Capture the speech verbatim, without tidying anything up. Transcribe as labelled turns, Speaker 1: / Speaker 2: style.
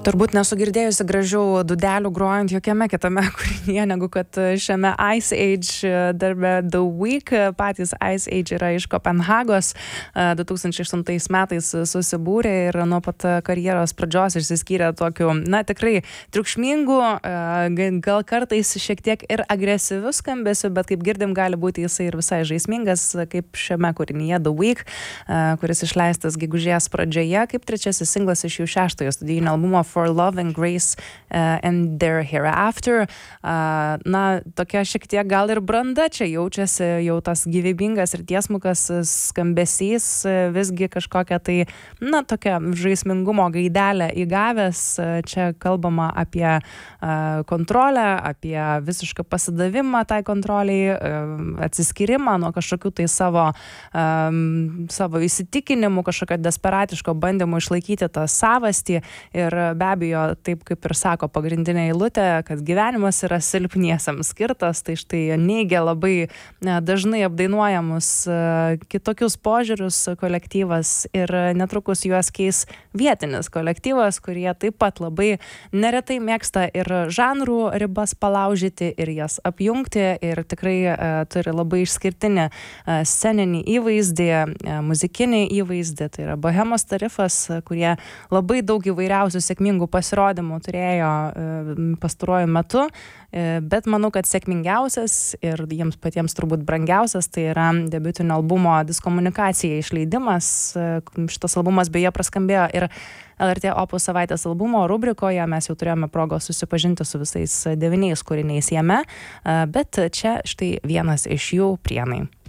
Speaker 1: Turbūt nesu girdėjusi gražiau dūdelių grojant jokiame kitame kūrinyje, negu kad šiame Ice Age darbe The Week. Patys Ice Age yra iš Kopenhagos, du tūkstančiai aštuntais metais susibūrė ir nuo pat karjeros pradžios išsiskyrė tokiu, na, tikrai triukšmingu, gal kartais šiek tiek ir agresyviu skambesiu, bet kaip girdim, gali būti jisai ir visai žaismingas, kaip šiame kūrinyje The Week, kuris išleistas gegužės pradžioje, kaip trečiasis singlas iš jų šeštojo studijinio albumo For Love and Grace uh, and Their Hereafter. Uh, na, tokia šiek tiek gal ir branda čia jaučiasi, jau tas gyvybingas ir tiesmukas skambesys, visgi kažkokia tai, na, tokia žaismingumo gaidelė įgavęs. Čia kalbama apie uh, kontrolę, apie visišką pasidavimą tai kontroliai, uh, atsiskyrimą nuo kažkokių tai savo, um, savo įsitikinimų, kažkokio desperatiško bandymo išlaikyti tą savastį ir be abejo, taip kaip ir sako pagrindinė eilutė, kad gyvenimas yra silpniesiams skirtas, tai štai neigia labai ne, dažnai apdainuojamus kitokius požiūrius kolektyvas ir netrukus juos keis vietinis kolektyvas, kurie taip pat labai neretai mėgsta ir žanrų ribas palaužyti ir jas apjungti ir tikrai uh, turi labai išskirtinį uh, sceninį įvaizdį, uh, muzikinį įvaizdį, tai yra Bohemos Tarifas, kurie labai daug įvairiausių sėkmingų pasirodymų turėjo pastaruoju metu, bet manau, kad sėkmingiausias ir jiems patiems turbūt brangiausias tai yra debiutinio albumo Diskomunikacija išleidimas. Šitas albumas beje praskambėjo ir L R T Opus savaitės albumo rubrikoje, mes jau turėjome progos susipažinti su visais devyniais kūriniais jame, bet čia štai vienas iš jų Prienai.